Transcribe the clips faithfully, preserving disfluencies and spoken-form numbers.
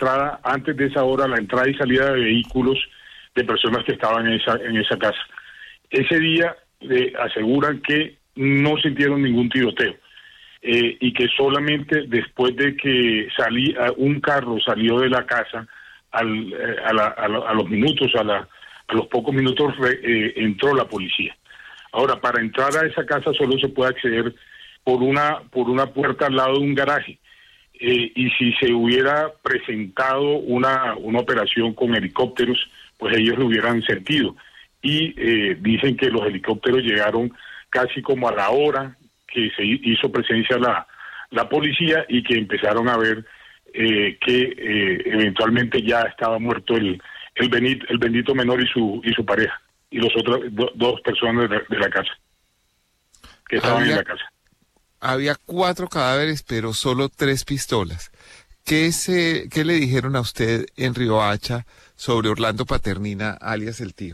entrada, antes de esa hora, la entrada y salida de vehículos de personas que estaban en esa, en esa casa. Ese día eh, aseguran que no sintieron ningún tiroteo eh, y que solamente después de que salía un carro salió de la casa, al, eh, a, la, a, la, a los minutos, a, la, a los pocos minutos re, eh, entró la policía. Ahora, para entrar a esa casa solo se puede acceder por una, por una puerta al lado de un garaje. Eh, y si se hubiera presentado una, una operación con helicópteros, pues ellos lo hubieran sentido. Y eh, dicen que los helicópteros llegaron casi como a la hora que se hizo presencia la, la policía y que empezaron a ver eh, que eh, eventualmente ya estaba muerto el, el, benito, el bendito menor y su, y su pareja, y los otros do, dos personas de, de la casa, que estaban había, en la casa. Había cuatro cadáveres, pero solo tres pistolas. ¿Qué, se, ¿Qué le dijeron a usted en Riohacha sobre Orlando Paternina, alias el tío?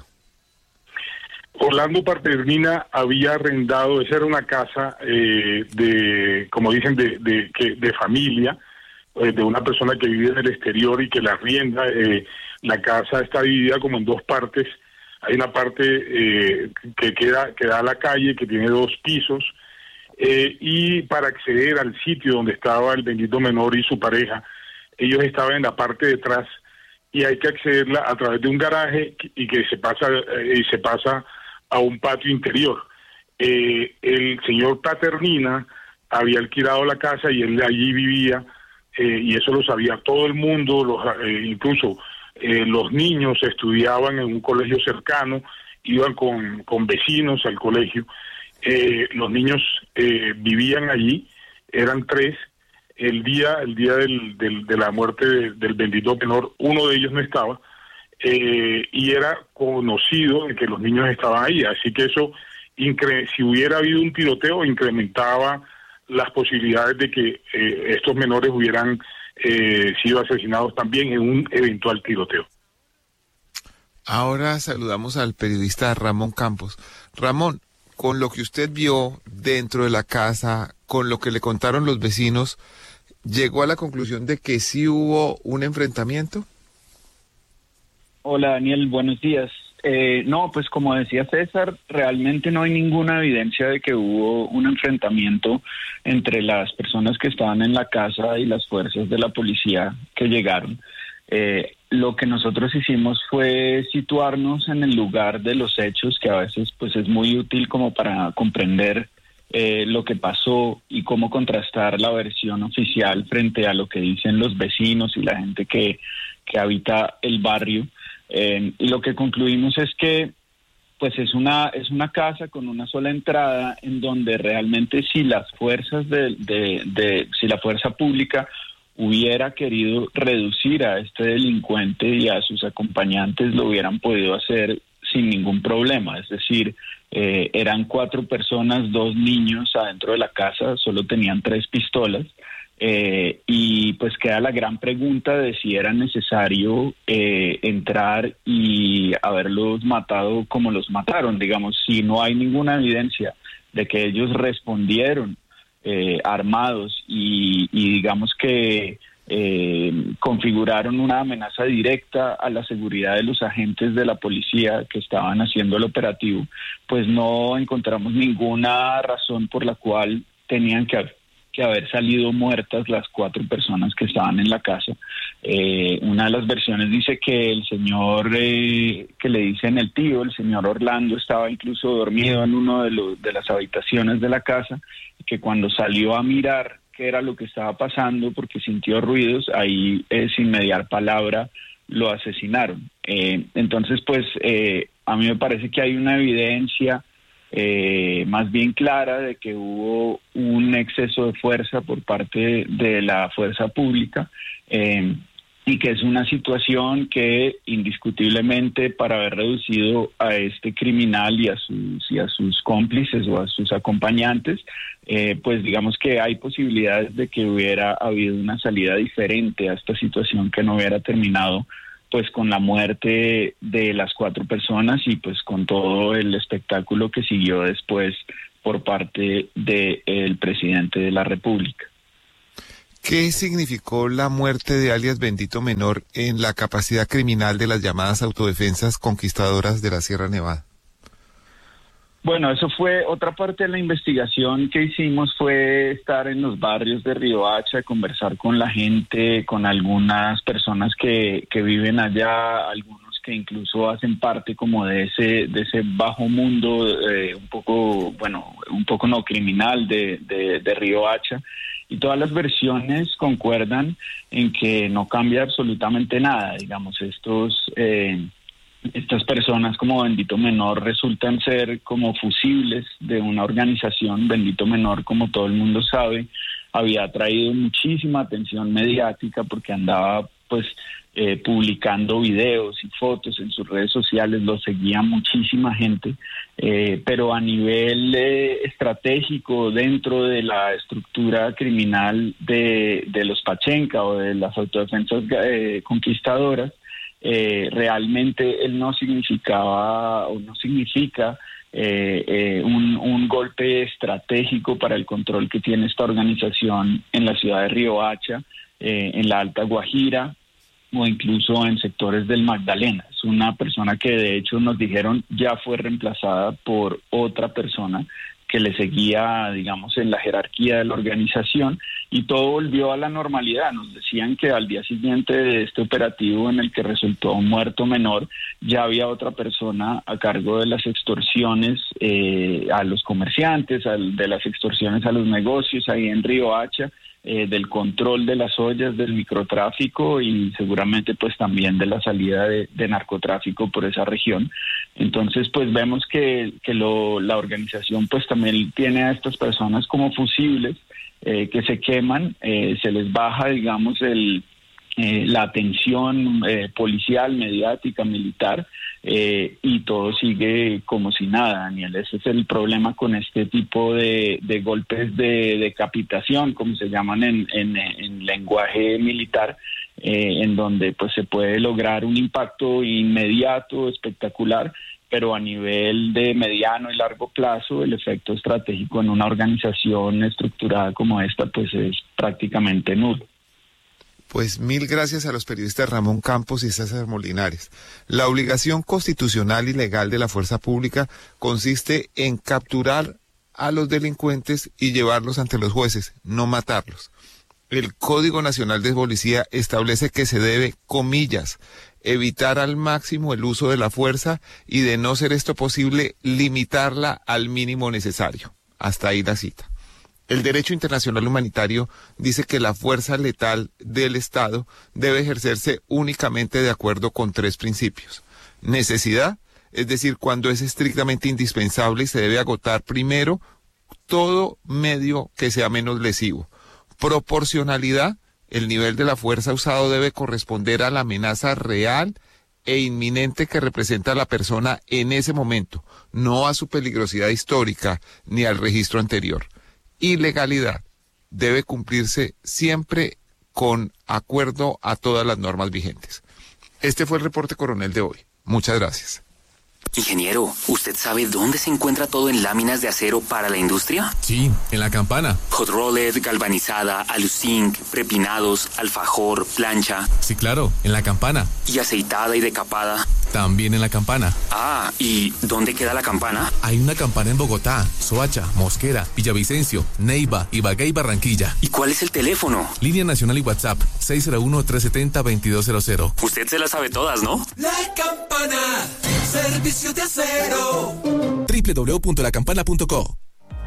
Orlando Paternina había arrendado, esa era una casa eh, de, como dicen, de, de, de, de familia, eh, de una persona que vive en el exterior y que la arrienda. Eh, la casa está dividida como en dos partes. Hay una parte eh, que queda que da a la calle, que tiene dos pisos, eh, y para acceder al sitio donde estaba el bendito menor y su pareja, ellos estaban en la parte de atrás y hay que accederla a través de un garaje y que se pasa eh, y se pasa a un patio interior. Eh, el señor Paternina había alquilado la casa y él allí vivía, eh, y eso lo sabía todo el mundo, los, eh, incluso eh, los niños estudiaban en un colegio cercano, iban con, con vecinos al colegio. Eh, los niños eh, vivían allí, eran tres. El día el día del, del, de la muerte de, del bendito menor, uno de ellos no estaba, eh, y era conocido de que los niños estaban ahí, así que eso, incre si hubiera habido un tiroteo, incrementaba las posibilidades de que eh, estos menores hubieran eh, sido asesinados también en un eventual tiroteo. Ahora saludamos al periodista Ramón Campos. Ramón, con lo que usted vio dentro de la casa, con lo que le contaron los vecinos, ¿llegó a la conclusión de que sí hubo un enfrentamiento? Hola Daniel, buenos días. Eh, no, pues como decía César, realmente no hay ninguna evidencia de que hubo un enfrentamiento entre las personas que estaban en la casa y las fuerzas de la policía que llegaron. Eh, lo que nosotros hicimos fue situarnos en el lugar de los hechos, que a veces pues es muy útil como para comprender eh, lo que pasó y cómo contrastar la versión oficial frente a lo que dicen los vecinos y la gente que, que habita el barrio. Eh, y lo que concluimos es que pues es una es una casa con una sola entrada, en donde realmente si las fuerzas de, de, de si la fuerza pública hubiera querido reducir a este delincuente y a sus acompañantes, lo hubieran podido hacer sin ningún problema. Es decir, eh, eran cuatro personas, dos niños adentro de la casa, solo tenían tres pistolas. Eh, y pues queda la gran pregunta de si era necesario eh, entrar y haberlos matado como los mataron. Digamos, si no hay ninguna evidencia de que ellos respondieron eh, armados y, y digamos que eh, configuraron una amenaza directa a la seguridad de los agentes de la policía que estaban haciendo el operativo, pues no encontramos ninguna razón por la cual tenían que haber que haber salido muertas las cuatro personas que estaban en la casa. Eh, una de las versiones dice que el señor, eh, que le dicen el tío, el señor Orlando, estaba incluso dormido en uno de, los, de las habitaciones de la casa, y que cuando salió a mirar qué era lo que estaba pasando, porque sintió ruidos, ahí eh, sin mediar palabra lo asesinaron. Eh, entonces, pues, eh, a mí me parece que hay una evidencia Eh, más bien clara de que hubo un exceso de fuerza por parte de la fuerza pública, eh, y que es una situación que indiscutiblemente, para haber reducido a este criminal y a sus, y a sus cómplices o a sus acompañantes, eh, pues digamos que hay posibilidades de que hubiera habido una salida diferente a esta situación, que no hubiera terminado pues con la muerte de las cuatro personas y pues con todo el espectáculo que siguió después por parte del presidente de la República. ¿Qué significó la muerte de alias Bendito Menor en la capacidad criminal de las llamadas autodefensas conquistadoras de la Sierra Nevada? Bueno, eso fue otra parte de la investigación que hicimos, fue estar en los barrios de Riohacha, conversar con la gente, con algunas personas que, que viven allá, algunos que incluso hacen parte como de ese de ese bajo mundo, eh, un poco, bueno, un poco no criminal de, de, de Riohacha. Y todas las versiones concuerdan en que no cambia absolutamente nada. Digamos, estos eh, estas personas como Bendito Menor resultan ser como fusibles de una organización. Bendito Menor, como todo el mundo sabe, había traído muchísima atención mediática porque andaba pues eh, publicando videos y fotos en sus redes sociales, lo seguía muchísima gente, eh, pero a nivel eh, estratégico dentro de la estructura criminal de, de los Pachenca o de las autodefensas eh, conquistadoras, eh, realmente él no significaba o no significa eh, eh, un, un golpe estratégico para el control que tiene esta organización en la ciudad de Riohacha, Eh, en la Alta Guajira o incluso en sectores del Magdalena. Es una persona que de hecho nos dijeron ya fue reemplazada por otra persona que le seguía, digamos, en la jerarquía de la organización, y todo volvió a la normalidad. Nos decían que al día siguiente de este operativo en el que resultó un muerto menor, ya había otra persona a cargo de las extorsiones eh, a los comerciantes, al, de las extorsiones a los negocios ahí en Riohacha, Eh, del control de las ollas, del microtráfico y seguramente pues también de la salida de, de narcotráfico por esa región. Entonces pues vemos que, que lo, la organización pues también tiene a estas personas como fusibles eh, que se queman, eh, se les baja digamos el Eh, la atención eh, policial, mediática, militar, eh, y todo sigue como si nada, Daniel. Ese es el problema con este tipo de, de golpes de decapitación, como se llaman en, en, en lenguaje militar, eh, en donde pues se puede lograr un impacto inmediato, espectacular, pero a nivel de mediano y largo plazo, el efecto estratégico en una organización estructurada como esta pues es prácticamente nulo. Pues mil gracias a los periodistas Ramón Campos y César Molinares. La obligación constitucional y legal de la fuerza pública consiste en capturar a los delincuentes y llevarlos ante los jueces, no matarlos. El Código Nacional de Policía establece que se debe, comillas, evitar al máximo el uso de la fuerza y, de no ser esto posible, limitarla al mínimo necesario. Hasta ahí la cita. El derecho internacional humanitario dice que la fuerza letal del Estado debe ejercerse únicamente de acuerdo con tres principios. Necesidad, es decir, cuando es estrictamente indispensable y se debe agotar primero todo medio que sea menos lesivo. Proporcionalidad, el nivel de la fuerza usado debe corresponder a la amenaza real e inminente que representa la persona en ese momento, no a su peligrosidad histórica ni al registro anterior. Y legalidad, debe cumplirse siempre con acuerdo a todas las normas vigentes. Este fue el reporte coronel de hoy. Muchas gracias. Ingeniero, ¿usted sabe dónde se encuentra todo en láminas de acero para la industria? Sí, en La Campana. Hot rolled, galvanizada, aluzinc, prepinados, alfajor, plancha. Sí, claro, en La Campana. ¿Y aceitada y decapada? También en La Campana. Ah, ¿y dónde queda La Campana? Hay una Campana en Bogotá, Soacha, Mosquera, Villavicencio, Neiva, Ibagué y Barranquilla. ¿Y cuál es el teléfono? Línea nacional y WhatsApp, seis cero uno, tres siete cero, veintidós cero cero. Usted se las sabe todas, ¿no? La Campana, servicio de acero. doble u doble u doble u punto la campana punto co.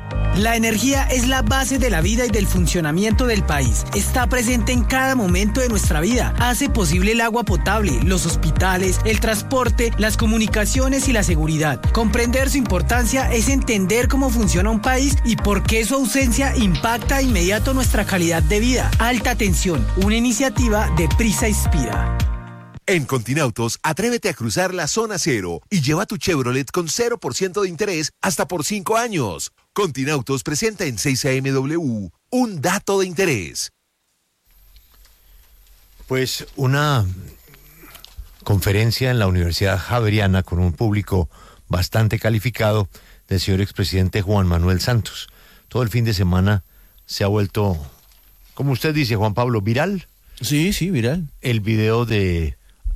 La energía es la base de la vida y del funcionamiento del país. Está presente en cada momento de nuestra vida. Hace posible el agua potable, los hospitales, el transporte, las comunicaciones y la seguridad. Comprender su importancia es entender cómo funciona un país y por qué su ausencia impacta de inmediato nuestra calidad de vida. Alta tensión, una iniciativa de Prisa Inspira. En Continautos, atrévete a cruzar la zona cero y lleva tu Chevrolet con cero por ciento de interés hasta por cinco años. Continautos presenta en seis A M W un dato de interés. Pues una conferencia en la Universidad Javeriana con un público bastante calificado del señor expresidente Juan Manuel Santos. Todo el fin de semana se ha vuelto como usted dice, Juan Pablo, viral. Sí, sí, viral. El video de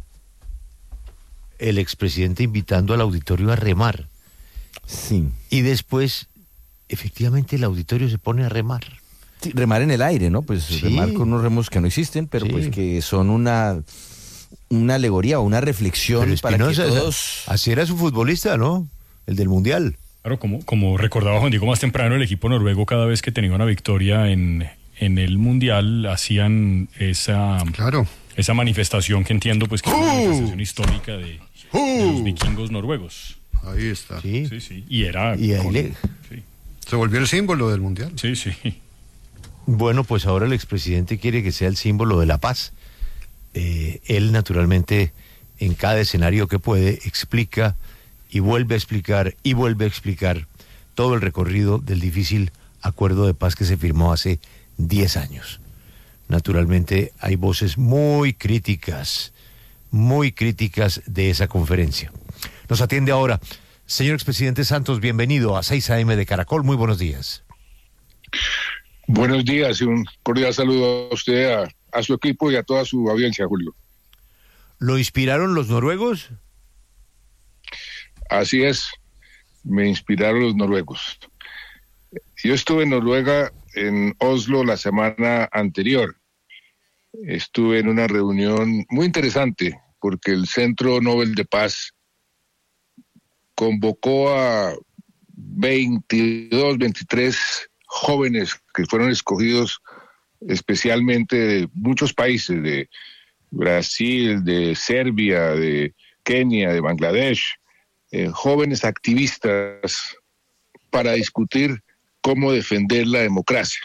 el expresidente invitando al auditorio a remar. Sí. Y después, efectivamente, el auditorio se pone a remar. Sí, remar en el aire, ¿no? Pues sí. remar con unos remos que no existen, pero sí. pues que son una una alegoría o una reflexión Espinosa, para que todos... Así era su futbolista, ¿no? El del Mundial. Claro, como, como recordaba Juan Diego más temprano, el equipo noruego cada vez que tenía una victoria en, en el Mundial hacían esa, claro. esa manifestación que entiendo pues que es una uh, manifestación histórica de, uh, de los vikingos noruegos. Ahí está. Sí, sí. sí. Y era... Y con, le... sí. Se volvió el símbolo del Mundial. Sí, sí. Bueno, pues ahora el expresidente quiere que sea el símbolo de la paz. Eh, él, naturalmente, en cada escenario que puede, explica y vuelve a explicar y vuelve a explicar todo el recorrido del difícil acuerdo de paz que se firmó hace diez años. Naturalmente, hay voces muy críticas, muy críticas de esa conferencia. Nos atiende ahora, señor expresidente Santos, bienvenido a seis a eme de Caracol, muy buenos días. Buenos días y un cordial saludo a usted, a, a su equipo y a toda su audiencia, Julio. ¿Lo inspiraron los noruegos? Así es, me inspiraron los noruegos. Yo estuve en Noruega, en Oslo, la semana anterior. Estuve en una reunión muy interesante porque el Centro Nobel de Paz convocó a veintidós, veintitrés jóvenes que fueron escogidos especialmente de muchos países, de Brasil, de Serbia, de Kenia, de Bangladesh, eh, jóvenes activistas para discutir cómo defender la democracia.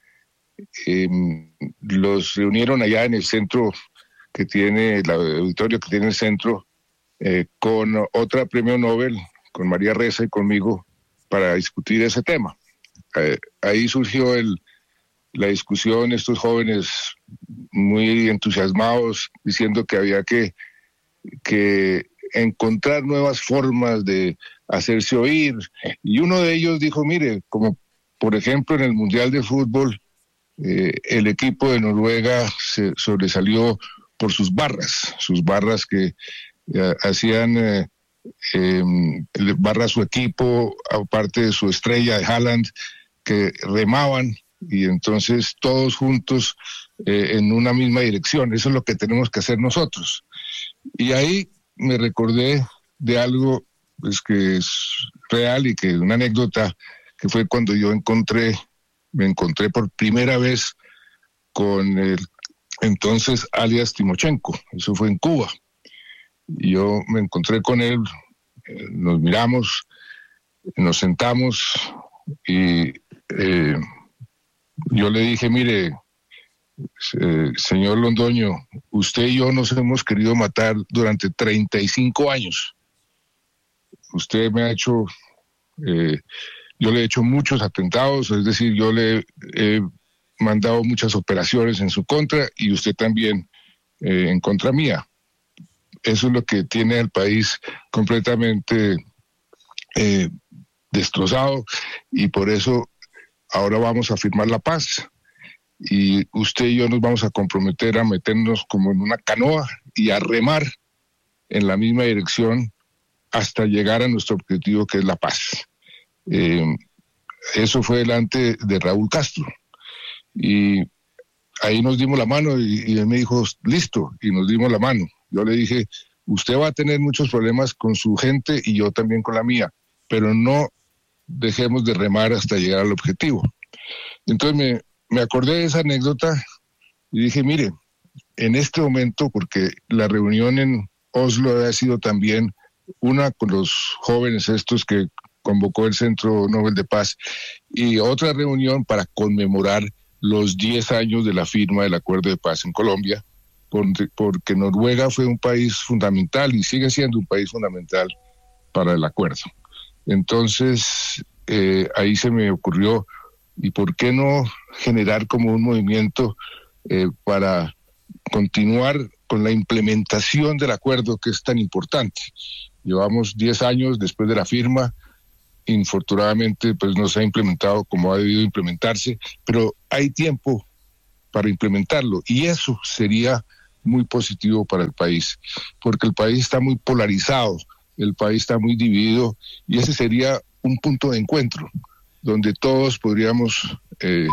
Eh, los reunieron allá en el centro que tiene, el auditorio que tiene el centro, eh, con otra premio Nobel, con María Ressa y conmigo, para discutir ese tema. Eh, ahí surgió el, la discusión, estos jóvenes muy entusiasmados, diciendo que había que, que encontrar nuevas formas de hacerse oír. Y uno de ellos dijo, mire, como por ejemplo en el Mundial de Fútbol, eh, el equipo de Noruega se sobresalió por sus barras, sus barras que eh, hacían... Eh, Eh, barra su equipo, aparte de su estrella de Haaland, que remaban y entonces todos juntos eh, en una misma dirección. Eso es lo que tenemos que hacer nosotros. Y ahí me recordé de algo pues, que es real y que una anécdota que fue cuando yo encontré, me encontré por primera vez con el entonces alias Timochenko. Eso fue en Cuba. Yo me encontré con él, eh, nos miramos, nos sentamos y eh, yo le dije, mire, eh, señor Londoño, usted y yo nos hemos querido matar durante treinta y cinco años. Usted me ha hecho, eh, yo le he hecho muchos atentados, es decir, yo le he mandado muchas operaciones en su contra y usted también eh, en contra mía. Eso es lo que tiene al país completamente eh, destrozado y por eso ahora vamos a firmar la paz y usted y yo nos vamos a comprometer a meternos como en una canoa y a remar en la misma dirección hasta llegar a nuestro objetivo, que es la paz. Eh, eso fue delante de Raúl Castro y ahí nos dimos la mano y, y él me dijo, listo, y nos dimos la mano. Yo le dije, usted va a tener muchos problemas con su gente y yo también con la mía, pero no dejemos de remar hasta llegar al objetivo. Entonces me, me acordé de esa anécdota y dije, mire, en este momento, porque la reunión en Oslo había sido también una con los jóvenes estos que convocó el Centro Nobel de Paz y otra reunión para conmemorar los diez años de la firma del Acuerdo de Paz en Colombia, porque Noruega fue un país fundamental y sigue siendo un país fundamental para el acuerdo. Entonces, eh, ahí se me ocurrió, ¿y por qué no generar como un movimiento eh, para continuar con la implementación del acuerdo que es tan importante? Llevamos diez años después de la firma, infortunadamente pues no se ha implementado como ha debido implementarse, pero hay tiempo para implementarlo. Y eso sería muy positivo para el país, porque el país está muy polarizado, el país está muy dividido, y ese sería un punto de encuentro, donde todos podríamos, eh,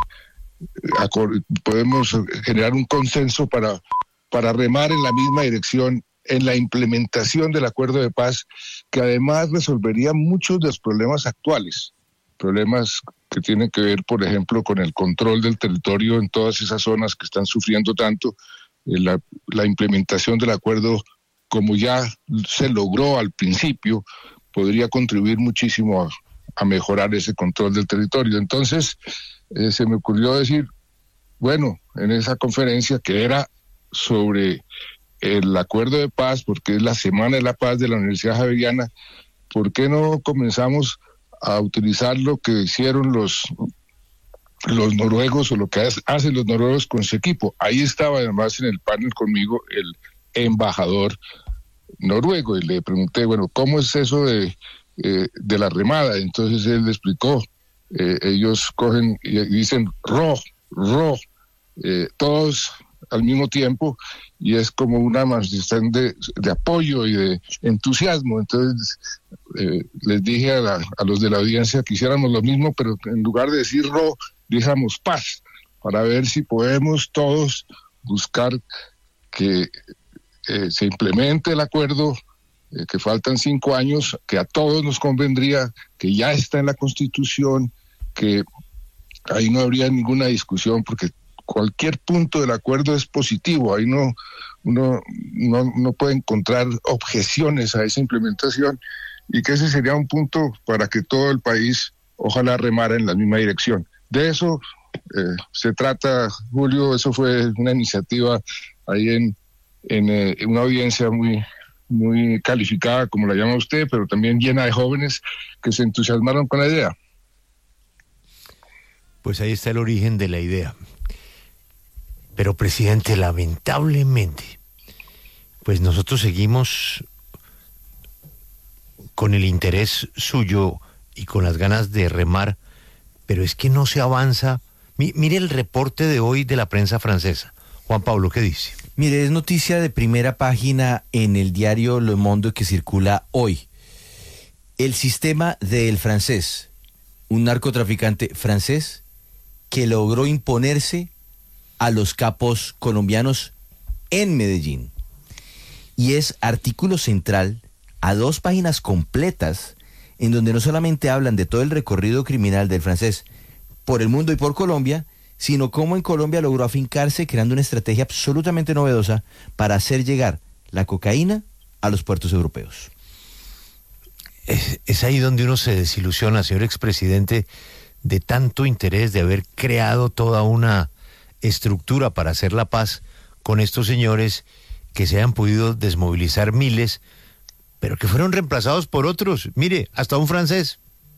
podemos generar un consenso para, para remar en la misma dirección en la implementación del acuerdo de paz, que además resolvería muchos de los problemas actuales, problemas que tienen que ver, por ejemplo, con el control del territorio en todas esas zonas que están sufriendo tanto. La, la implementación del acuerdo, como ya se logró al principio, podría contribuir muchísimo a, a mejorar ese control del territorio. Entonces, eh, se me ocurrió decir, bueno, en esa conferencia que era sobre el acuerdo de paz, porque es la Semana de la Paz de la Universidad Javeriana, ¿por qué no comenzamos a utilizar lo que hicieron los, los noruegos o lo que hacen los noruegos con su equipo? Ahí estaba además en el panel conmigo el embajador noruego y le pregunté, bueno, ¿cómo es eso de, eh, de la remada? Entonces él le explicó, eh, ellos cogen y dicen ro, ro, eh, todos al mismo tiempo, y es como una manifestación de, de apoyo y de entusiasmo. Entonces eh, les dije a, la, a los de la audiencia que hiciéramos lo mismo, pero en lugar de decir ro, dijéramos paz, para ver si podemos todos buscar que eh, se implemente el acuerdo, eh, que faltan cinco años, que a todos nos convendría, que ya está en la Constitución, que ahí no habría ninguna discusión, porque cualquier punto del acuerdo es positivo, ahí no uno no, no puede encontrar objeciones a esa implementación, y que ese sería un punto para que todo el país ojalá remara en la misma dirección. De eso eh, se trata, Julio. Eso fue una iniciativa ahí en, en, eh, en una audiencia muy, muy calificada, como la llama usted, pero también llena de jóvenes que se entusiasmaron con la idea. Pues ahí está el origen de la idea. Pero, presidente, lamentablemente, pues nosotros seguimos con el interés suyo y con las ganas de remar, pero es que no se avanza. Mi, mire el reporte de hoy de la prensa francesa. Juan Pablo, ¿qué dice? Mire, es noticia de primera página en el diario Le Monde que circula hoy. El sistema del francés, un narcotraficante francés que logró imponerse a los capos colombianos en Medellín. Y es artículo central a dos páginas completas en donde no solamente hablan de todo el recorrido criminal del francés por el mundo y por Colombia, sino cómo en Colombia logró afincarse creando una estrategia absolutamente novedosa para hacer llegar la cocaína a los puertos europeos. Es, es ahí donde uno se desilusiona, señor expresidente, de tanto interés de haber creado toda una estructura para hacer la paz con estos señores, que se hayan podido desmovilizar miles, pero que fueron reemplazados por otros. Mire, hasta un francés.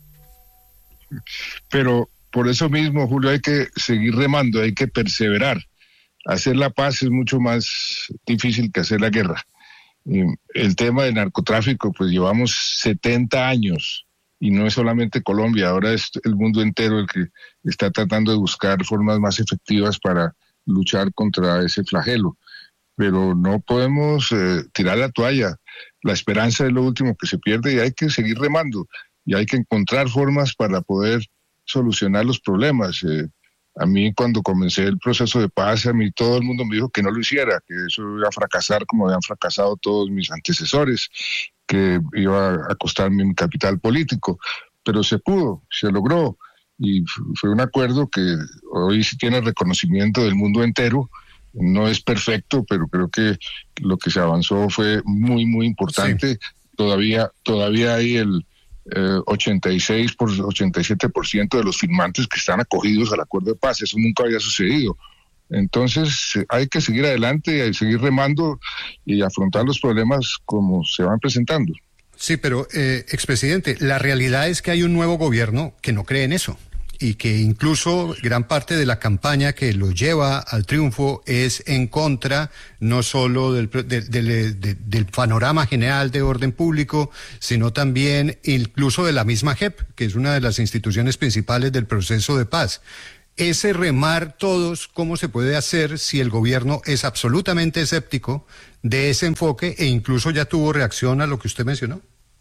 Pero por eso mismo, Julio, hay que seguir remando, hay que perseverar. Hacer la paz es mucho más difícil que hacer la guerra. Y el tema del narcotráfico, pues llevamos setenta años, y no es solamente Colombia, ahora es el mundo entero el que está tratando de buscar formas más efectivas para luchar contra ese flagelo. Pero no podemos eh, tirar la toalla. La esperanza es lo último que se pierde, y hay que seguir remando, y hay que encontrar formas para poder solucionar los problemas. Eh, a mí, cuando comencé el proceso de paz, a mí todo el mundo me dijo que no lo hiciera, que eso iba a fracasar como habían fracasado todos mis antecesores, que iba a costarme mi capital político, pero se pudo, se logró, y fue un acuerdo que hoy sí tiene reconocimiento del mundo entero. No es perfecto, pero creo que lo que se avanzó fue muy, muy importante. Sí. Todavía, todavía hay el eh, ochenta y seis por ochenta y siete por ciento de los firmantes que están acogidos al acuerdo de paz. Eso nunca había sucedido. Entonces hay que seguir adelante, hay que seguir remando y afrontar los problemas como se van presentando. Sí, pero eh, expresidente, la realidad es que hay un nuevo gobierno que no cree en eso, y que incluso gran parte de la campaña que lo lleva al triunfo es en contra no solo del, del, del, del, del panorama general de orden público, sino también incluso de la misma J E P, que es una de las instituciones principales del proceso de paz. ese remar todos, ¿cómo se puede hacer si el gobierno es absolutamente escéptico de ese enfoque e incluso ya tuvo reacción a lo que usted mencionó?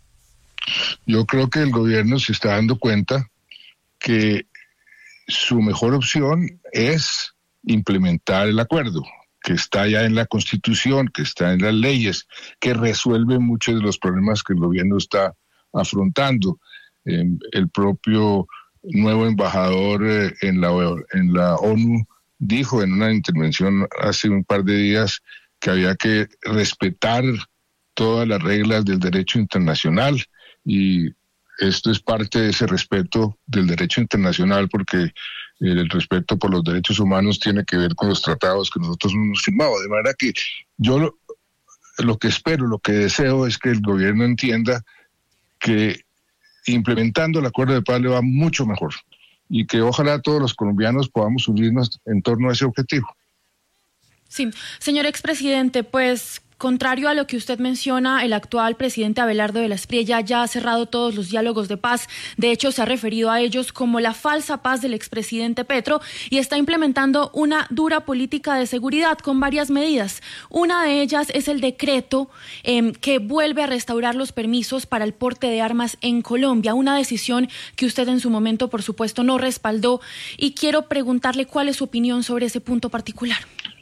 Yo creo que el gobierno se está dando cuenta que su mejor opción es implementar el acuerdo, que está ya en la Constitución, que está en las leyes, que resuelve muchos de los problemas que el gobierno está afrontando. Eh, el propio nuevo embajador eh, en la, en la ONU dijo en una intervención hace un par de días que había que respetar todas las reglas del derecho internacional, y esto es parte de ese respeto del derecho internacional, porque el respeto por los derechos humanos tiene que ver con los tratados que nosotros hemos firmado. De manera que yo lo, lo que espero, lo que deseo es que el gobierno entienda que implementando el acuerdo de paz le va mucho mejor, y que ojalá todos los colombianos podamos unirnos en torno a ese objetivo. Sí, señor expresidente, pues contrario a lo que usted menciona, el actual presidente Abelardo de la Espriella ya ha cerrado todos los diálogos de paz. De hecho, se ha referido a ellos como la falsa paz del expresidente Petro y está implementando una dura política de seguridad con varias medidas. Una de ellas es el decreto eh, que vuelve a restaurar los permisos para el porte de armas en Colombia, una decisión que usted en su momento, por supuesto, no respaldó. Y quiero preguntarle cuál es su opinión sobre ese punto particular.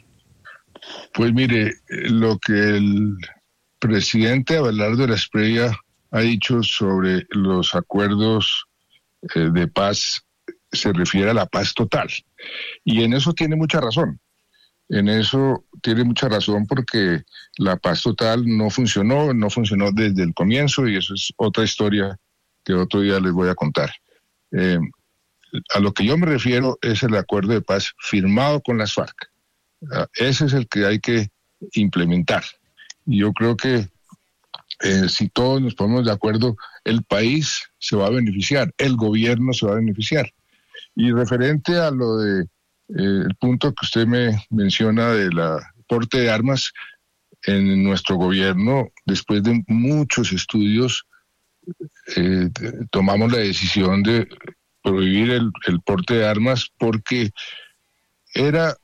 Pues mire, lo que el presidente Abelardo de la Espriella ha dicho sobre los acuerdos eh, de paz se refiere a la paz total. Y en eso tiene mucha razón. En eso tiene mucha razón porque la paz total no funcionó, no funcionó desde el comienzo, y eso es otra historia que otro día les voy a contar. Eh, a lo que yo me refiero es el acuerdo de paz firmado con las FARC. Ese es el que hay que implementar. Y yo creo que eh, si todos nos ponemos de acuerdo, el país se va a beneficiar, el gobierno se va a beneficiar. Y referente a lo de eh, el punto que usted me menciona de la porte de armas, en nuestro gobierno, después de muchos estudios, eh, tomamos la decisión de prohibir el, el porte de armas porque era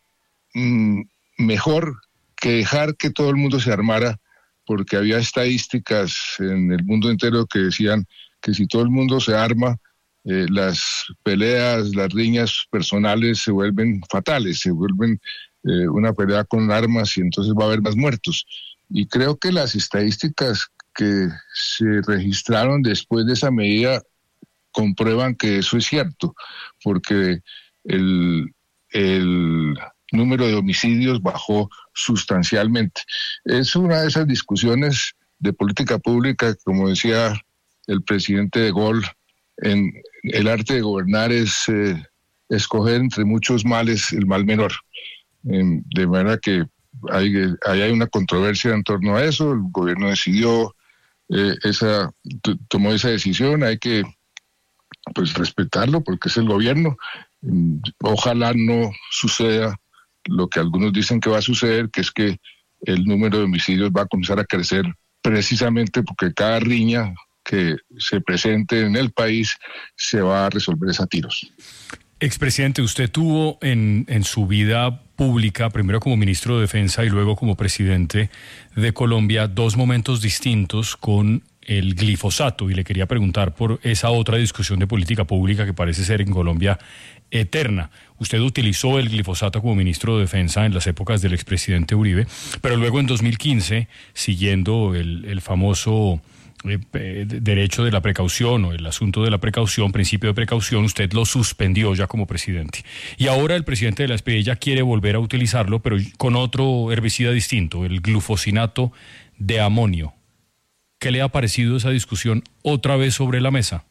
mejor que dejar que todo el mundo se armara, porque había estadísticas en el mundo entero que decían que si todo el mundo se arma, eh, las peleas, las riñas personales se vuelven fatales, se vuelven eh, una pelea con armas y entonces va a haber más muertos. Y creo que las estadísticas que se registraron después de esa medida comprueban que eso es cierto, porque el... el número de homicidios bajó sustancialmente. Es una de esas discusiones de política pública, como decía el presidente de Gaulle, en el arte de gobernar es eh, escoger entre muchos males el mal menor. Eh, de manera que hay, hay, hay una controversia en torno a eso, el gobierno decidió, eh, esa, tomó esa decisión, hay que pues respetarlo porque es el gobierno. Ojalá no suceda lo que algunos dicen que va a suceder, que es que el número de homicidios va a comenzar a crecer precisamente porque cada riña que se presente en el país se va a resolver a tiros. Expresidente, usted tuvo en, en su vida pública, primero como ministro de Defensa y luego como presidente de Colombia, dos momentos distintos con el glifosato, y le quería preguntar por esa otra discusión de política pública que parece ser en Colombia eterna. Usted utilizó el glifosato como ministro de Defensa en las épocas del expresidente Uribe, pero luego en dos mil quince, siguiendo el, el famoso eh, eh, derecho de la precaución o el asunto de la precaución, principio de precaución, usted lo suspendió ya como presidente. Y ahora el presidente de la Espriella quiere volver a utilizarlo, pero con otro herbicida distinto, el glufosinato de amonio. ¿Qué le ha parecido esa discusión otra vez sobre la mesa?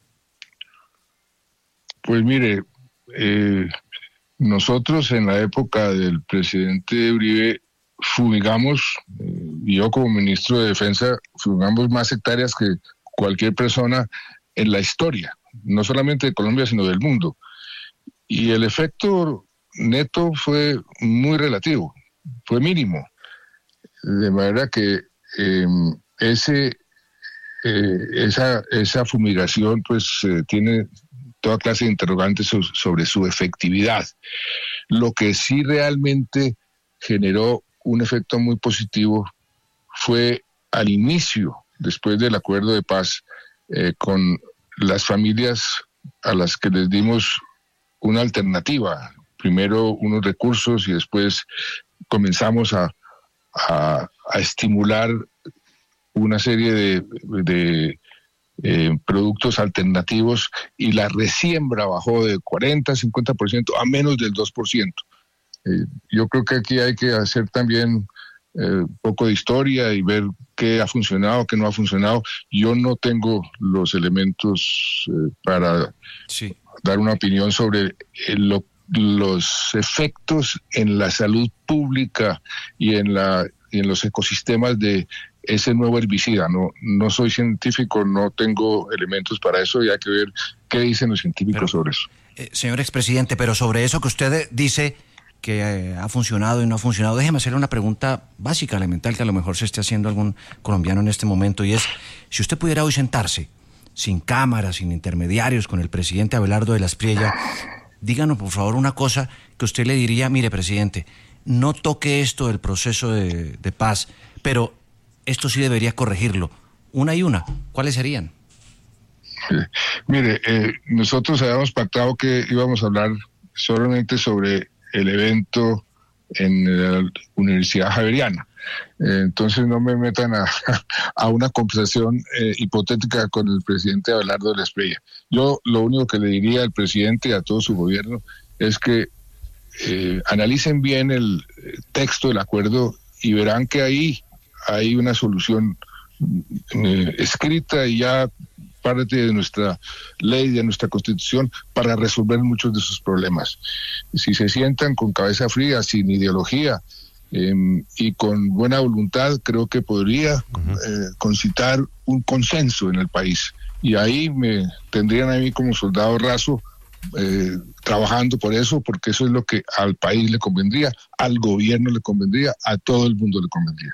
Pues mire, eh, nosotros en la época del presidente Uribe fumigamos, eh, y yo como ministro de Defensa, fumigamos más hectáreas que cualquier persona en la historia, no solamente de Colombia, sino del mundo. Y el efecto neto fue muy relativo, fue mínimo. De manera que eh, ese, eh, esa, esa fumigación pues eh, tiene toda clase de interrogantes so, sobre su efectividad. Lo que sí realmente generó un efecto muy positivo fue al inicio, después del acuerdo de paz, eh, con las familias a las que les dimos una alternativa, primero unos recursos y después comenzamos a, a, a estimular una serie de, de eh, productos alternativos, y la resiembra bajó de cuarenta, cincuenta por ciento a menos del dos por ciento. Eh, yo creo que aquí hay que hacer también un eh, poco de historia y ver qué ha funcionado, qué no ha funcionado. Yo no tengo los elementos eh, para sí. dar una opinión sobre eh, lo, los efectos en la salud pública y en, la, y en los ecosistemas de ese nuevo herbicida. No, no soy científico, no tengo elementos para eso, y hay que ver qué dicen los científicos pero, sobre eso. Eh, señor expresidente, pero sobre eso que usted dice que eh, ha funcionado y no ha funcionado, déjeme hacerle una pregunta básica, elemental, que a lo mejor se esté haciendo algún colombiano en este momento, y es, si usted pudiera hoy sentarse, sin cámaras, sin intermediarios, con el presidente Abelardo de la Espriella, díganos por favor una cosa que usted le diría: mire, presidente, no toque esto del proceso de, de paz, pero esto sí debería corregirlo. Una y una, ¿cuáles serían? Eh, mire, eh, nosotros habíamos pactado que íbamos a hablar solamente sobre el evento en la Universidad Javeriana. Eh, entonces no me metan a, a una conversación eh, hipotética con el presidente Abelardo de la Espriella. Yo lo único que le diría al presidente y a todo su gobierno es que eh, analicen bien el texto del acuerdo y verán que ahí hay una solución eh, escrita y ya parte de nuestra ley, de nuestra constitución, para resolver muchos de sus problemas. Si se sientan con cabeza fría, sin ideología eh, y con buena voluntad, creo que podría uh-huh. eh, concitar un consenso en el país. Y ahí me tendrían a mí como soldado raso eh, trabajando por eso, porque eso es lo que al país le convendría, al gobierno le convendría, a todo el mundo le convendría.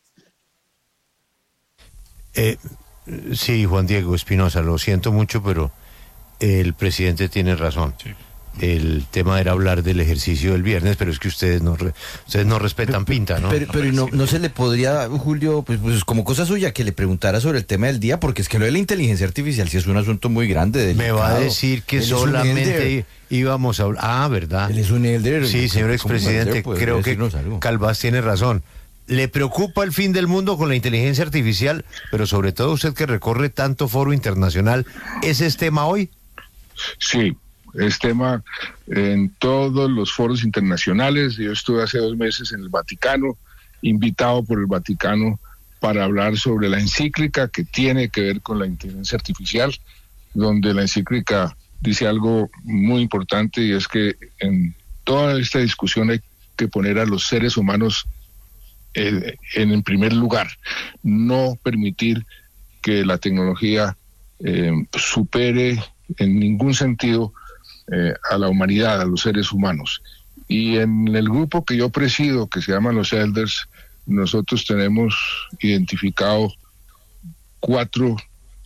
Eh... Sí, Juan Diego Espinosa, lo siento mucho, pero el presidente tiene razón. Sí. El tema era hablar del ejercicio del viernes, pero es que ustedes no re, ustedes no respetan pero, pinta, ¿no? Pero, pero no, no se le podría, Julio, pues, pues como cosa suya, que le preguntara sobre el tema del día, porque es que lo de la inteligencia artificial sí es un asunto muy grande. Delicado. Me va a decir que él solamente íbamos a hablar. Ah, ¿verdad? Él es un elder. Sí, señor expresidente, creo que Calvás tiene razón. ¿Le preocupa el fin del mundo con la inteligencia artificial? Pero sobre todo usted que recorre tanto foro internacional, ¿ese es tema hoy? Sí, es tema en todos los foros internacionales. Yo estuve hace dos meses en el Vaticano, invitado por el Vaticano para hablar sobre la encíclica que tiene que ver con la inteligencia artificial, donde la encíclica dice algo muy importante, y es que en toda esta discusión hay que poner a los seres humanos Eh, en el primer lugar, no permitir que la tecnología eh, supere en ningún sentido eh, a la humanidad, a los seres humanos. Y en el grupo que yo presido, que se llama los Elders, nosotros tenemos identificado cuatro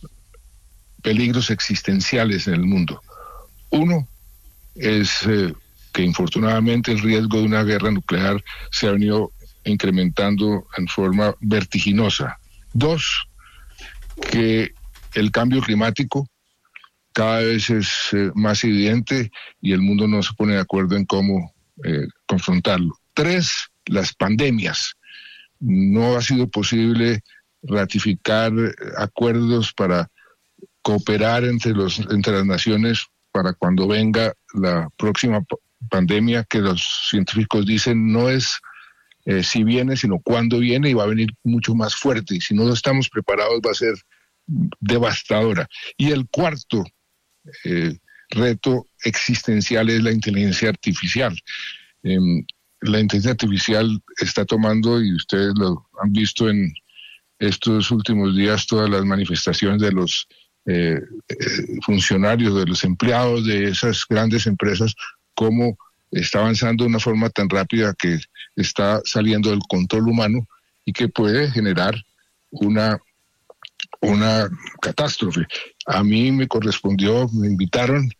peligros existenciales en el mundo. Uno es eh, que infortunadamente el riesgo de una guerra nuclear se ha venido incrementando en forma vertiginosa. Dos, que el cambio climático cada vez es eh, más evidente y el mundo no se pone de acuerdo en cómo eh, confrontarlo. Tres, las pandemias. No ha sido posible ratificar acuerdos para cooperar entre los entre las naciones para cuando venga la próxima p- pandemia, que los científicos dicen no es Eh, si viene, sino cuándo viene, y va a venir mucho más fuerte, y si no estamos preparados va a ser devastadora. Y el cuarto eh, reto existencial es la inteligencia artificial. Eh, la inteligencia artificial está tomando, y ustedes lo han visto en estos últimos días, todas las manifestaciones de los eh, eh, funcionarios, de los empleados de esas grandes empresas, cómo está avanzando de una forma tan rápida que está saliendo del control humano y que puede generar una, una catástrofe. A mí me correspondió, me invitaron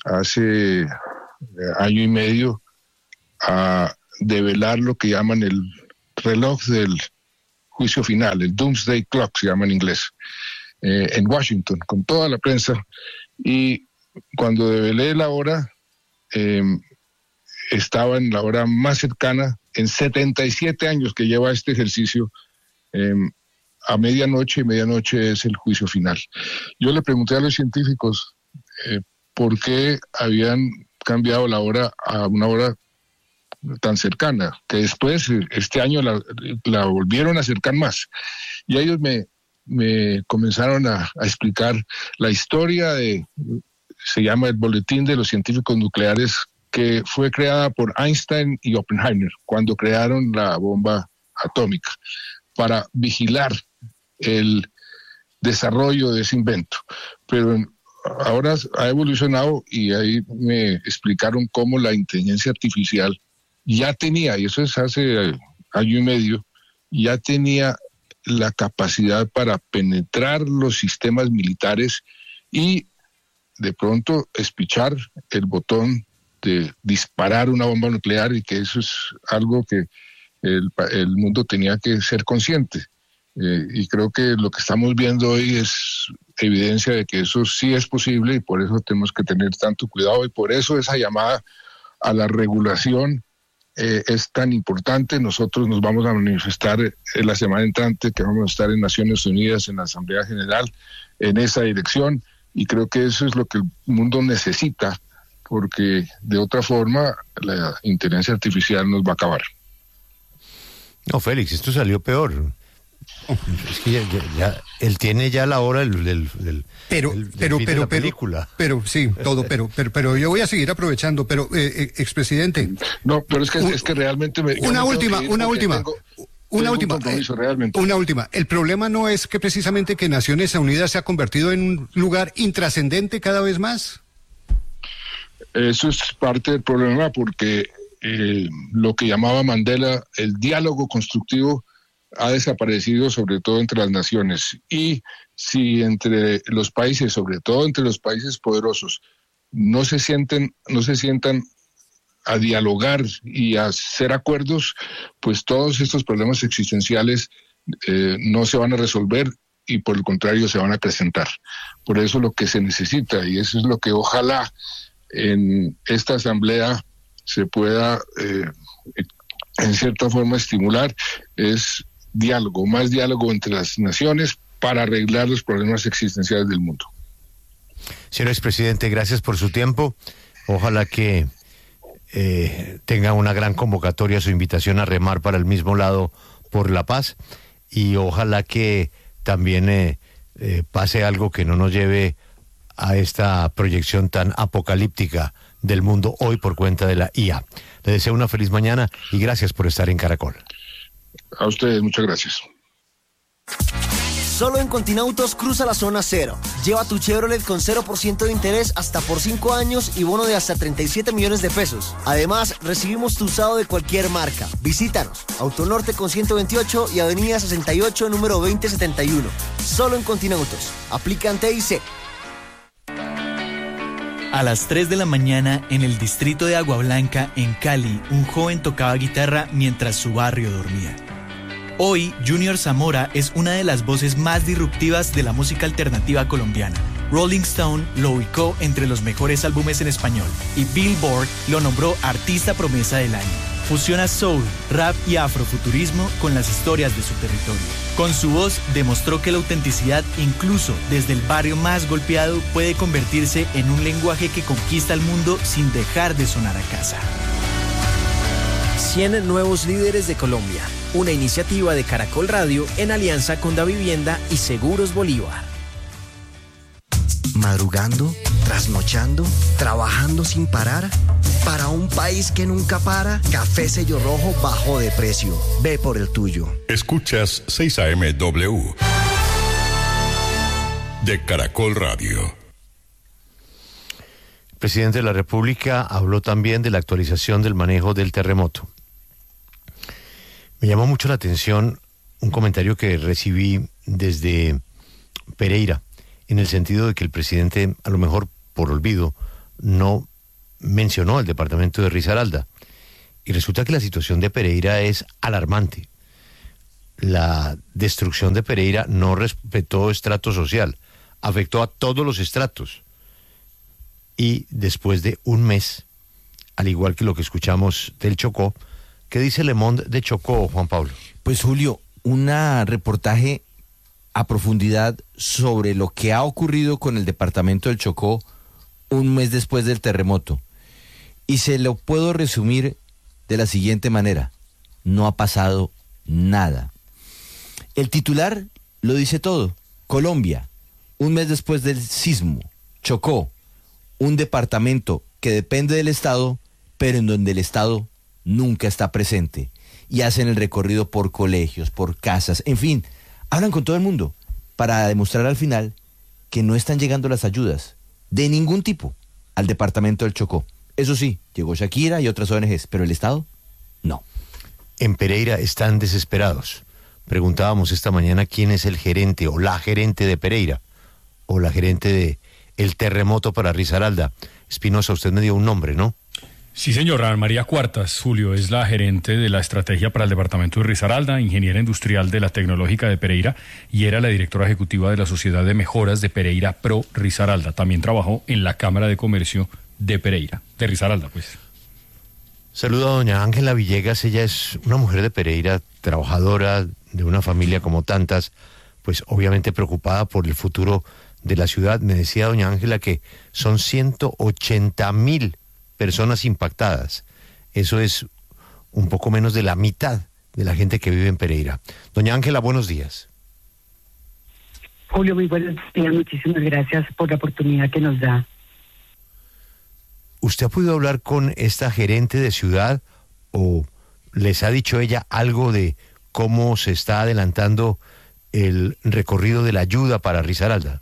hace año y medio a develar lo que llaman el reloj del juicio final, el Doomsday Clock se llama en inglés, eh, en Washington, con toda la prensa. Y cuando develé la hora, eh, estaba en la hora más cercana en setenta y siete años que lleva este ejercicio. Eh, a medianoche, y medianoche es el juicio final. Yo le pregunté a los científicos eh, por qué habían cambiado la hora a una hora tan cercana, que después este año la, la volvieron a acercar más. Y ellos me, me comenzaron a, a explicar la historia de, se llama el Boletín de los Científicos Nucleares, que fue creada por Einstein y Oppenheimer cuando crearon la bomba atómica, para vigilar el desarrollo de ese invento. Pero ahora ha evolucionado y ahí me explicaron cómo la inteligencia artificial ya tenía, y eso es hace año y medio, ya tenía la capacidad para penetrar los sistemas militares y de pronto espichar el botón de disparar una bomba nuclear, y que eso es algo que el, el mundo tenía que ser consciente. Eh, y creo que lo que estamos viendo hoy es evidencia de que eso sí es posible, y por eso tenemos que tener tanto cuidado, y por eso esa llamada a la regulación eh, es tan importante. Nosotros nos vamos a manifestar en la semana entrante, que vamos a estar en Naciones Unidas, en la Asamblea General, en esa dirección, y creo que eso es lo que el mundo necesita, porque de otra forma la inteligencia artificial nos va a acabar. No, Félix, esto salió peor. Es que ya, ya, ya él tiene ya la hora del, del, del pero del, del pero fin pero de la pero, película. pero sí, todo, pero pero pero yo voy a seguir aprovechando, pero eh, eh, expresidente. No, pero es que un, es que realmente me, una última, una última. Tengo, una tengo última, un eh, realmente. una última. El problema no es que precisamente que Naciones Unidas se ha convertido en un lugar intrascendente cada vez más. Eso es parte del problema, porque eh, lo que llamaba Mandela el diálogo constructivo ha desaparecido, sobre todo entre las naciones. Y si entre los países, sobre todo entre los países poderosos, no se sienten, no se sientan a dialogar y a hacer acuerdos, pues todos estos problemas existenciales eh, no se van a resolver, y por el contrario se van a acrecentar. Por eso lo que se necesita, y eso es lo que ojalá en esta asamblea se pueda eh, en cierta forma estimular, es diálogo, más diálogo entre las naciones para arreglar los problemas existenciales del mundo. Señor expresidente, gracias por su tiempo. Ojalá que eh, tenga una gran convocatoria, su invitación a remar para el mismo lado por la paz, y ojalá que también eh, eh, pase algo que no nos lleve a esta proyección tan apocalíptica del mundo hoy por cuenta de la I A. Le deseo una feliz mañana y gracias por estar en Caracol. A ustedes, muchas gracias. Solo en Continautos cruza la zona cero. Lleva tu Chevrolet con cero por ciento de interés hasta por cinco años y bono de hasta treinta y siete millones de pesos. Además, recibimos tu usado de cualquier marca. Visítanos. Autonorte con ciento veintiocho y Avenida sesenta y ocho, número veinte setenta y uno. Solo en Continautos. Aplican T I C. A las tres de la mañana, en el distrito de Agua Blanca, en Cali, un joven tocaba guitarra mientras su barrio dormía. Hoy, Junior Zamora es una de las voces más disruptivas de la música alternativa colombiana. Rolling Stone lo ubicó entre los mejores álbumes en español y Billboard lo nombró Artista Promesa del Año. Fusiona soul, rap y afrofuturismo con las historias de su territorio. Con su voz demostró que la autenticidad, incluso desde el barrio más golpeado, puede convertirse en un lenguaje que conquista el mundo sin dejar de sonar a casa. cien nuevos líderes de Colombia, una iniciativa de Caracol Radio en alianza con Davivienda y Seguros Bolívar. Madrugando, trasnochando, trabajando sin parar. Para un país que nunca para, Café Sello Rojo bajó de precio. Ve por el tuyo. Escuchas seis A M W de Caracol Radio. El presidente de la República habló también de la actualización del manejo del terremoto. Me llamó mucho la atención un comentario que recibí desde Pereira, en el sentido de que el presidente, a lo mejor por olvido, no mencionó el departamento de Risaralda. Y resulta que la situación de Pereira es alarmante. La destrucción de Pereira no respetó estrato social, afectó a todos los estratos. Y después de un mes, al igual que lo que escuchamos del Chocó, ¿qué dice Le Monde de Chocó, Juan Pablo? Pues Julio, un reportaje a profundidad sobre lo que ha ocurrido con el departamento del Chocó un mes después del terremoto. Y se lo puedo resumir de la siguiente manera: no ha pasado nada. El titular lo dice todo. Colombia, un mes después del sismo. Chocó, un departamento que depende del Estado, pero en donde el Estado nunca está presente. Y hacen el recorrido por colegios, por casas, en fin, hablan con todo el mundo para demostrar al final que no están llegando las ayudas de ningún tipo al departamento del Chocó. Eso sí, llegó Shakira y otras O N Ges, pero el Estado, no. En Pereira están desesperados. Preguntábamos esta mañana quién es el gerente o la gerente de Pereira o la gerente de el terremoto para Risaralda. Espinosa, usted me dio un nombre, ¿no? Sí, señor. Ana María Cuartas, Julio, es la gerente de la estrategia para el departamento de Risaralda, ingeniera industrial de la Tecnológica de Pereira y era la directora ejecutiva de la Sociedad de Mejoras de Pereira Pro Risaralda. También trabajó en la Cámara de Comercio de Pereira, de Risaralda, pues. Saludo a doña Ángela Villegas. Ella es una mujer de Pereira, trabajadora de una familia como tantas, pues obviamente preocupada por el futuro de la ciudad. Me decía doña Ángela que son ciento ochenta mil personas impactadas. Eso es un poco menos de la mitad de la gente que vive en Pereira. Doña Ángela, buenos días. Julio, muy buenos días. Muchísimas gracias por la oportunidad que nos da. ¿Usted ha podido hablar con esta gerente de ciudad o les ha dicho ella algo de cómo se está adelantando el recorrido de la ayuda para Risaralda?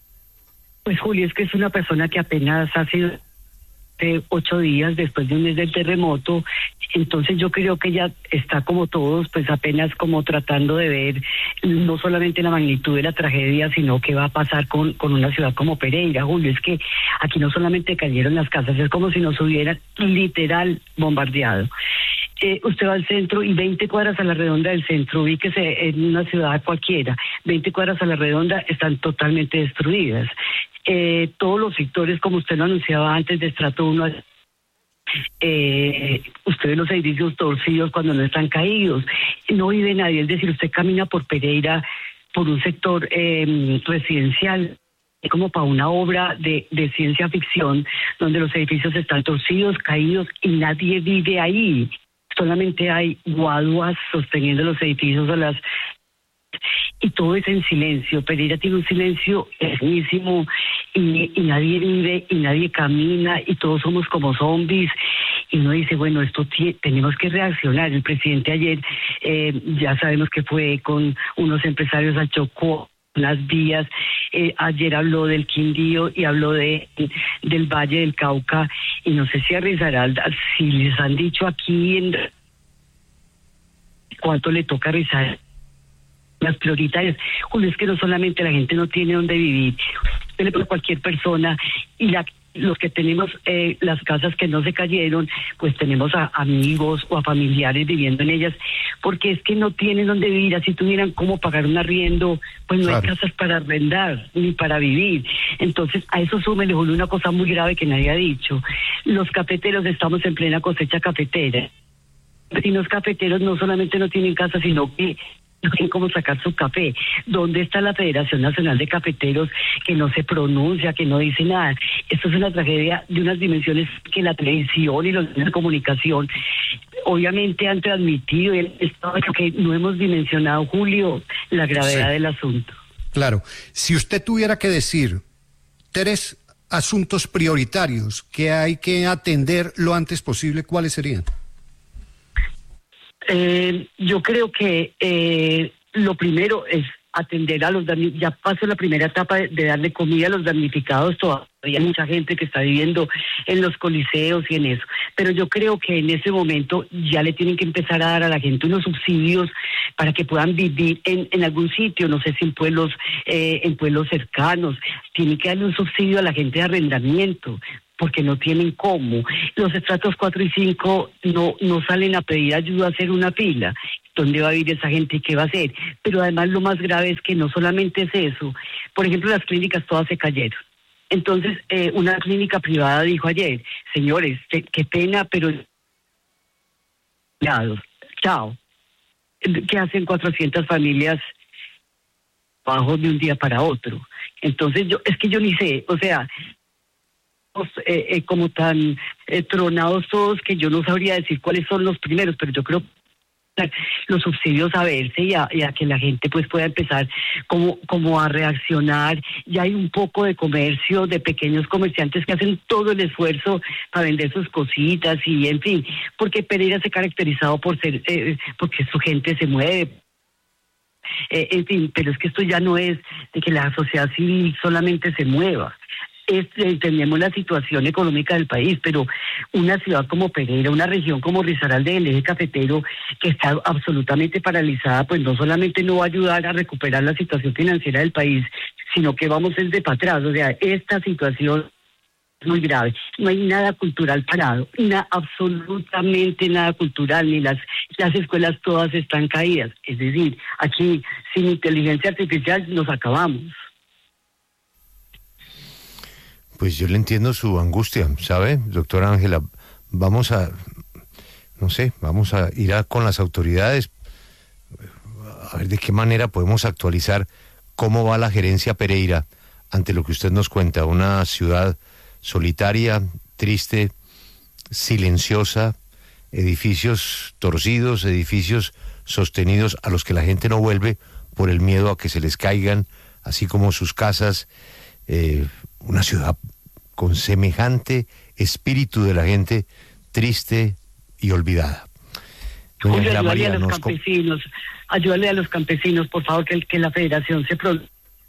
Pues Julio, es que es una persona que apenas ha sido de ocho días después de un mes del terremoto, entonces yo creo que ella está como todos, pues apenas como tratando de ver no solamente la magnitud de la tragedia, sino qué va a pasar con, con una ciudad como Pereira. Julio, es que aquí no solamente cayeron las casas, es como si nos hubieran literal bombardeado. Eh, usted va al centro y veinte cuadras a la redonda del centro, ubíquese en una ciudad cualquiera, veinte cuadras a la redonda están totalmente destruidas. Eh, todos los sectores, como usted lo anunciaba antes, de estrato uno, eh, usted ve los edificios torcidos cuando no están caídos, no vive nadie, es decir, usted camina por Pereira, por un sector eh, residencial, como para una obra de, de ciencia ficción, donde los edificios están torcidos, caídos y nadie vive ahí. Solamente hay guaduas sosteniendo los edificios o las... y todo es en silencio. Pereira tiene un silencio eternísimo y, y nadie vive y nadie camina y todos somos como zombies y uno dice, bueno, esto t- tenemos que reaccionar. El presidente ayer, eh, ya sabemos que fue con unos empresarios a Chocó, las vías, eh, ayer habló del Quindío y habló de del Valle del Cauca y no sé si a Risaralda, si les han dicho aquí en cuánto le toca a Risaralda las prioritarias. Julio, es que no solamente la gente no tiene dónde vivir, usted le pregunta a cualquier persona y la los que tenemos eh, las casas que no se cayeron, pues tenemos a amigos o a familiares viviendo en ellas, porque es que no tienen dónde vivir. Así tuvieran cómo pagar un arriendo, pues no claro. Hay casas para arrendar ni para vivir. Entonces a eso súmele una cosa muy grave que nadie ha dicho. Los cafeteros estamos en plena cosecha cafetera. Si los cafeteros no solamente no tienen casa, sino que no tienen cómo sacar su café. ¿Dónde está la Federación Nacional de Cafeteros que no se pronuncia, que no dice nada? Esto es una tragedia de unas dimensiones que la televisión y los medios de comunicación obviamente han transmitido y esto que no hemos dimensionado, Julio, la gravedad sí. del asunto. Claro. Si usted tuviera que decir tres asuntos prioritarios que hay que atender lo antes posible, ¿cuáles serían? Eh, yo creo que eh, lo primero es atender a los damnificados. Ya pasó la primera etapa de, de darle comida a los damnificados, todavía hay mucha gente que está viviendo en los coliseos y en eso, pero yo creo que en ese momento ya le tienen que empezar a dar a la gente unos subsidios para que puedan vivir en, en algún sitio, no sé si en pueblos, eh, en pueblos cercanos, tienen que darle un subsidio a la gente de arrendamiento, porque no tienen cómo. Los estratos cuatro y cinco no, no salen a pedir ayuda a hacer una fila. ¿Dónde va a vivir esa gente y qué va a hacer? Pero además lo más grave es que no solamente es eso. Por ejemplo, las clínicas todas se cayeron. Entonces, eh, una clínica privada dijo ayer, señores, qué, qué pena, pero... Chao. ¿Qué hacen cuatrocientas familias bajo de un día para otro? Entonces, yo es que yo ni sé, o sea... Eh, eh, como tan eh, tronados todos que yo no sabría decir cuáles son los primeros, pero yo creo que los subsidios a verse y a, y a que la gente pues pueda empezar como, como a reaccionar. Ya hay un poco de comercio, de pequeños comerciantes que hacen todo el esfuerzo para vender sus cositas y en fin, porque Pereira se ha caracterizado por ser, eh, porque su gente se mueve. Eh, en fin, pero es que esto ya no es de que la sociedad civil solamente se mueva. Es, entendemos la situación económica del país, pero una ciudad como Pereira, una región como Risaralda del eje cafetero, que está absolutamente paralizada, pues no solamente no va a ayudar a recuperar la situación financiera del país, sino que vamos desde para atrás. O sea, esta situación es muy grave. No hay nada cultural parado, na, absolutamente nada cultural, ni las, las escuelas todas están caídas. Es decir, aquí sin inteligencia artificial nos acabamos. Pues yo le entiendo su angustia, ¿sabe, doctora Ángela? Vamos a, no sé, vamos a ir a, con las autoridades a ver de qué manera podemos actualizar cómo va la gerencia Pereira ante lo que usted nos cuenta, una ciudad solitaria, triste, silenciosa, edificios torcidos, edificios sostenidos a los que la gente no vuelve por el miedo a que se les caigan, así como sus casas. Eh, una ciudad con semejante espíritu de la gente triste y olvidada. Julio, ayúdale a los campesinos, ayúdale a los campesinos, por favor, que, que la federación se pro...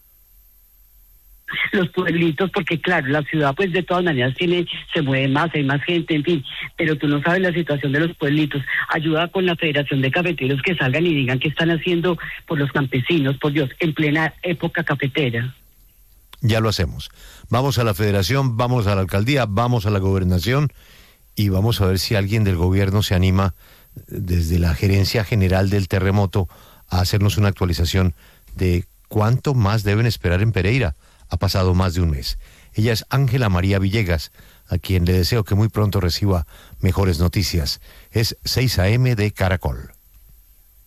los pueblitos, porque claro, la ciudad pues de todas maneras tiene, se mueve más, hay más gente, en fin, pero tú no sabes la situación de los pueblitos. Ayuda con la Federación de Cafeteros que salgan y digan qué están haciendo por los campesinos, por Dios, en plena época cafetera. Ya lo hacemos. Vamos a la federación, vamos a la alcaldía, vamos a la gobernación y vamos a ver si alguien del gobierno se anima desde la gerencia general del terremoto a hacernos una actualización de cuánto más deben esperar en Pereira. Ha pasado más de un mes. Ella es Ángela María Villegas, a quien le deseo que muy pronto reciba mejores noticias. Es seis a eme de Caracol.